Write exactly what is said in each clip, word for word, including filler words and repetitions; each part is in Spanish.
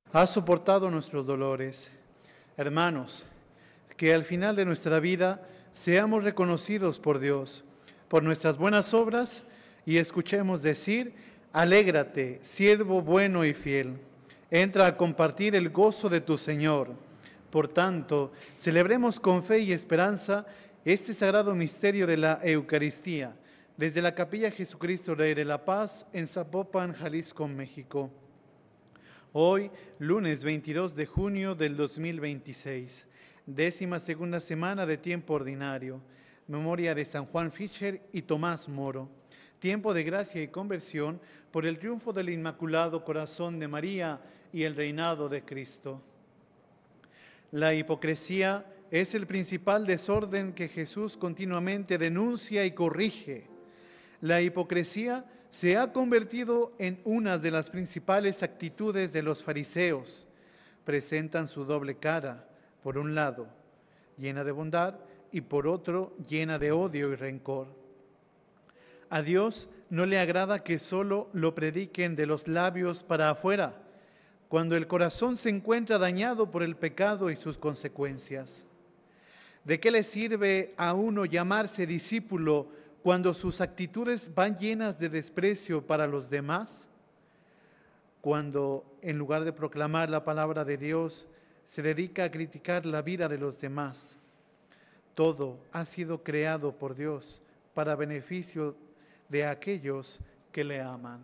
Ha soportado nuestros dolores. Hermanos, que al final de nuestra vida seamos reconocidos por Dios, por nuestras buenas obras, y escuchemos decir: alégrate, siervo bueno y fiel, entra a compartir el gozo de tu Señor. Por tanto, celebremos con fe y esperanza este sagrado misterio de la Eucaristía, desde la Capilla Jesucristo Rey de la Paz, en Zapopan, Jalisco, México. Hoy, lunes veintidós de junio del dos mil veintiséis, décima segunda semana de tiempo ordinario, memoria de San Juan Fischer y Tomás Moro, tiempo de gracia y conversión por el triunfo del Inmaculado Corazón de María y el reinado de Cristo. La hipocresía es el principal desorden que Jesús continuamente denuncia y corrige. La hipocresía se ha convertido en una de las principales actitudes de los fariseos. Presentan su doble cara, por un lado, llena de bondad, y por otro, llena de odio y rencor. A Dios no le agrada que solo lo prediquen de los labios para afuera, cuando el corazón se encuentra dañado por el pecado y sus consecuencias. ¿De qué le sirve a uno llamarse discípulo cuando sus actitudes van llenas de desprecio para los demás? Cuando, en lugar de proclamar la palabra de Dios, se dedica a criticar la vida de los demás. Todo ha sido creado por Dios para beneficio de aquellos que le aman.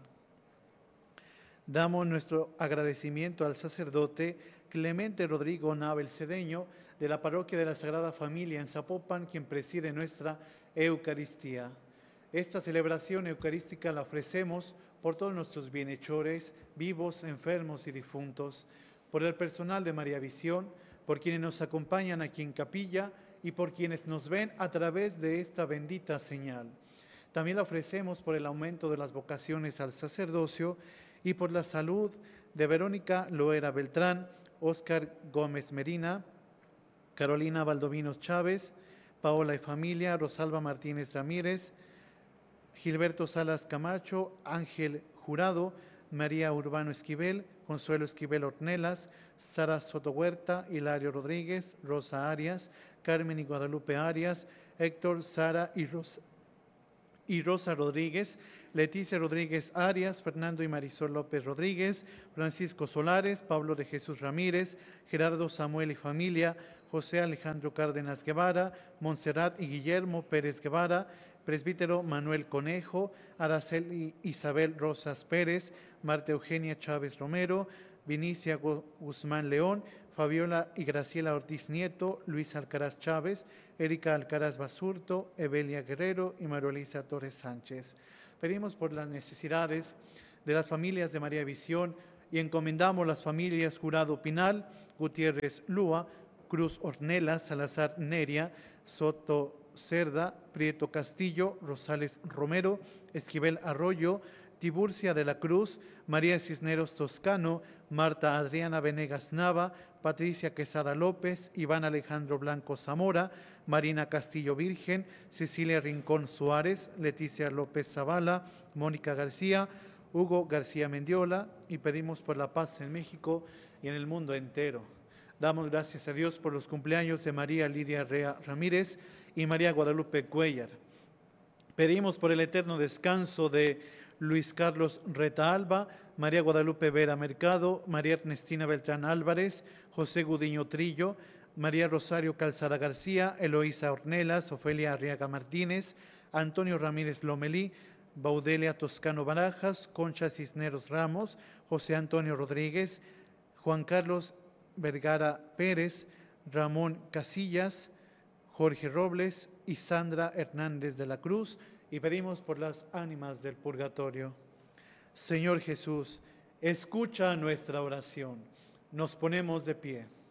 Damos nuestro agradecimiento al sacerdote Clemente Rodrigo Nabel Cedeño, de la Parroquia de la Sagrada Familia en Zapopan, quien preside nuestra Eucaristía. Esta celebración eucarística la ofrecemos por todos nuestros bienhechores, vivos, enfermos y difuntos, por el personal de María Visión, por quienes nos acompañan aquí en capilla y por quienes nos ven a través de esta bendita señal. También la ofrecemos por el aumento de las vocaciones al sacerdocio y por la salud de Verónica Loera Beltrán, Óscar Gómez Medina, Carolina Valdovinos Chávez, Paola y familia, Rosalba Martínez Ramírez, Gilberto Salas Camacho, Ángel Jurado, María Urbano Esquivel, Consuelo Esquivel Ornelas, Sara Soto Huerta, Hilario Rodríguez, Rosa Arias, Carmen y Guadalupe Arias, Héctor, Sara y Rosa, y Rosa Rodríguez, Leticia Rodríguez Arias, Fernando y Marisol López Rodríguez, Francisco Solares, Pablo de Jesús Ramírez, Gerardo Samuel y familia, José Alejandro Cárdenas Guevara, Montserrat y Guillermo Pérez Guevara, presbítero Manuel Conejo, Araceli Isabel Rosas Pérez, Marta Eugenia Chávez Romero, Vinicia Guzmán León, Fabiola y Graciela Ortiz Nieto, Luis Alcaraz Chávez, Erika Alcaraz Basurto, Evelia Guerrero y Maruelisa Torres Sánchez. Pedimos por las necesidades de las familias de María Visión y encomendamos las familias Jurado Pinal, Gutiérrez Lúa, Cruz Ornelas, Salazar Neria, Soto Cerda, Prieto Castillo, Rosales Romero, Esquivel Arroyo, Tiburcia de la Cruz, María Cisneros Toscano, Marta Adriana Venegas Nava, Patricia Quesada López, Iván Alejandro Blanco Zamora, Marina Castillo Virgen, Cecilia Rincón Suárez, Leticia López Zavala, Mónica García, Hugo García Mendiola, y pedimos por la paz en México y en el mundo entero. Damos gracias a Dios por los cumpleaños de María Lidia Rea Ramírez y María Guadalupe Cuellar. Pedimos por el eterno descanso de Luis Carlos Reta Alba, María Guadalupe Vera Mercado, María Ernestina Beltrán Álvarez, José Gudiño Trillo, María Rosario Calzada García, Eloísa Ornelas, Ofelia Arriaga Martínez, Antonio Ramírez Lomelí, Baudelia Toscano Barajas, Concha Cisneros Ramos, José Antonio Rodríguez, Juan Carlos Vergara Pérez, Ramón Casillas, Jorge Robles y Sandra Hernández de la Cruz, y pedimos por las ánimas del purgatorio. Señor Jesús, escucha nuestra oración. Nos ponemos de pie.